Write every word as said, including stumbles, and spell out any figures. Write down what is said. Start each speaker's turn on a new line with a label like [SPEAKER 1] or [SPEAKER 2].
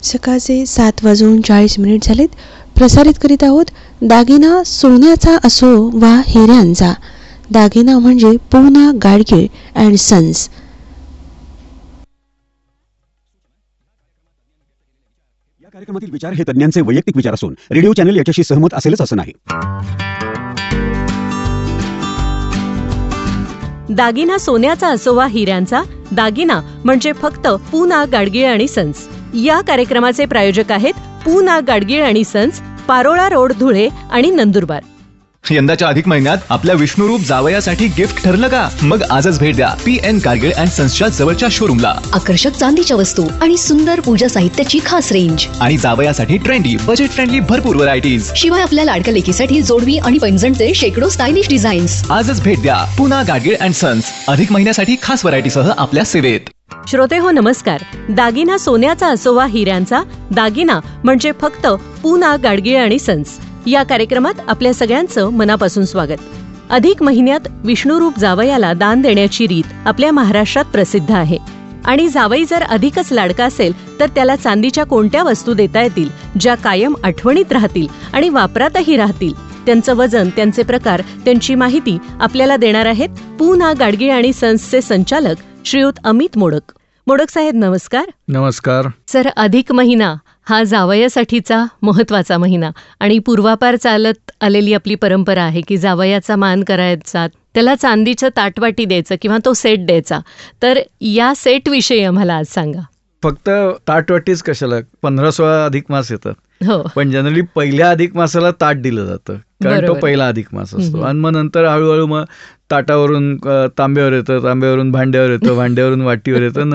[SPEAKER 1] सकाळचे सात वाजून चाळीस मिनिट झालेत. प्रसारित करीत आहोत दागिना सोन्याचा असो वा हिऱ्यांचा. दागिना म्हणजे पूना गाडगीळ अँड सन्स.
[SPEAKER 2] या कार्यक्रमातील विचार हे तज्ञांचे वैयक्तिक विचार असून रेडिओ चॅनल याच्याशी सहमत असेलच असं नाही.
[SPEAKER 3] दागिना सोन्याचा असो वा हिऱ्यांचा. दागिना म्हणजे फक्त पूना गाडगीळ आणि सन्स. या कार्यक्रमाचे प्रायोजक आहेत पूना गाडगीळ आणि सन्स, पारोळा रोड, धुळे आणि नंदुरबार.
[SPEAKER 4] यंदाच्या अधिक महिन्यात आपल्या विष्णुरूप जावयासाठी गिफ्ट ठरलं का? मग आजच भेट द्या पी एन गाडगीळ अँड सन्सच्या जवळच्या शोरूमला.
[SPEAKER 5] आकर्षक चांदीच्या वस्तू आणि सुंदर पूजा साहित्याची खास रेंज
[SPEAKER 4] आणि जावयासाठी ट्रेंडी बजेट फ्रेंडली भरपूर व्हरायटीज.
[SPEAKER 5] शिवाय आपल्या लाडक्या लेकीसाठी जोडवी आणि पैंजणचे शेकडो स्टायलिश डिझाईन्स.
[SPEAKER 4] आजच भेट द्या पूना गाडगीळ अँड सन्स. अधिक महिन्यासाठी खास व्हरायटीसह आपल्या सेवेत.
[SPEAKER 3] श्रोते हो नमस्कार. दागिना सोन्याचा असो वा हिऱ्यांचा. दागिना म्हणजे फक्त पूना गाडगीळ आणि सन्स. या कार्यक्रमात आपल्या सगळ्यांचं मनापासून स्वागत. अधिक महिन्यात विष्णुरूप जावयाला दान देण्याची रीत आपल्या महाराष्ट्रात प्रसिद्ध आहे. आणि जावई जर अधिकच लाडका असेल तर त्याला चांदीच्या कोणत्या वस्तू देता येतील ज्या कायम आठवणीत राहतील आणि वापरातही राहतील. त्यांचं वजन, त्यांचे प्रकार, त्यांची माहिती आपल्याला देणार आहेत पूना गाडगीळ आणि सन्सचे संचालक श्रीयुत अमित मोडक. मोडक साहेब नमस्कार.
[SPEAKER 6] नमस्कार
[SPEAKER 3] सर, अधिक महिना हा जावयासाठीचा महत्वाचा महिना आणि पूर्वापार चालत आलेली आपली परंपरा आहे की जावयाचा मान करायचा, त्याला चांदीचं ताटवाटी द्यायचं किंवा तो सेट द्यायचा. तर या सेट विषयी आम्हाला आज सांगा.
[SPEAKER 6] फक्त ताटवाटीच कशाला, पंधरा सोळा अधिक मास येतात.
[SPEAKER 3] हो,
[SPEAKER 6] पण जनरली पहिल्या अधिक मासाला ताट दिलं जातं कारण तो
[SPEAKER 3] बरोबर.
[SPEAKER 6] पहिला अधिक मास असतो.
[SPEAKER 3] हम्म.
[SPEAKER 6] आणि मग नंतर हळूहळू मग ताटावरून अ, तांब्यावर येतं, तांब्यावरून भांड्यावर येतं, भांड्यावरून वाटीवर येतं.